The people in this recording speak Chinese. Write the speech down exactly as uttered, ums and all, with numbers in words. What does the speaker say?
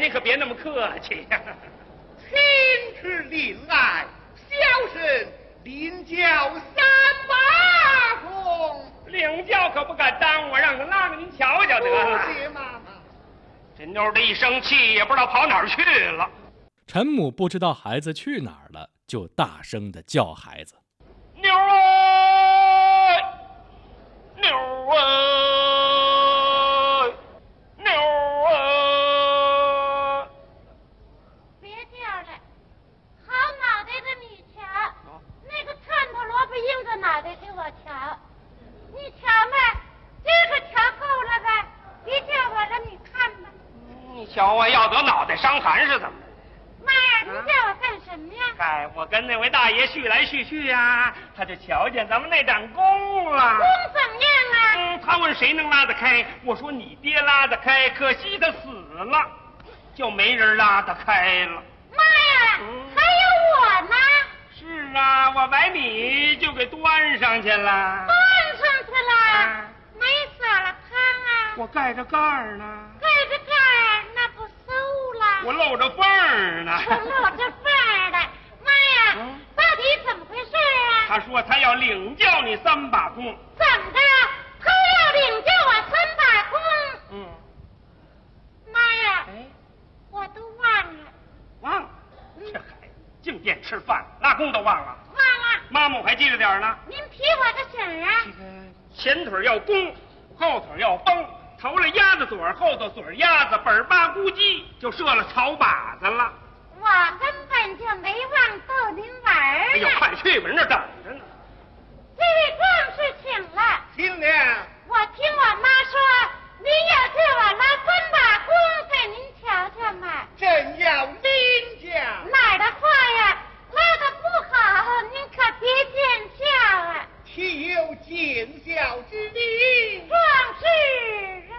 你可别那么客气呀、啊。 亲之临爱，小生领教三八功。 领教可不敢耽误，让他拉给您瞧瞧得了。 谢妈妈。 这妞的一生气，也不知道跑哪儿去了。 陈母不知道孩子去哪儿了，就大声地叫孩子：“ 妞儿，妞儿，妞儿！” 别叫了，好脑袋的你瞧，那个串头萝卜硬着脑袋给我瞧，你瞧吧，这个瞧够了吧？别叫我了，你看吧。 你瞧我要得脑袋伤寒是怎么着？ 妈呀，你叫我干什么呀？ 嗨，我跟那位大爷叙来叙去呀、啊，他就瞧见咱们那盏弓了。 弓怎么样啊？ 嗯，他问谁能拉得开，我说你爹拉得开，可惜他死了，就没人拉得开了。 妈呀，嗯、还有我呢。 是啊，我把你就给端上去了。 端上去了？啊、没撒了汤啊？ 我盖着盖儿呢。 盖着盖儿，那不馊了？ 我露着缝儿呢。 我露着缝儿了。妈呀，嗯、到底怎么回事啊？ 他说他要领教你三把功。 怎么着？他要领教我三把功？ 嗯。 妈呀！ 哎， 我都忘了。 忘了？这孩子净惦吃饭，拉弓都忘了。 忘了。 妈妈我还记着点呢。 您提我个醒儿啊！ 这个前腿要弓，后腿要绷，头了鸭子嘴，后头嘴鸭子，本儿八咕叽就射了草靶子了。 我根本就没忘逗您玩儿。 哎呦，快去吧，人那等着呢。 这位壮士请了。 听了。 我听我妈说，您要叫我拉三把弓给您瞧瞧嘛。 真要领教。 哪儿的话呀，拉的不好，您可别见笑啊。 岂有见笑之理？ 这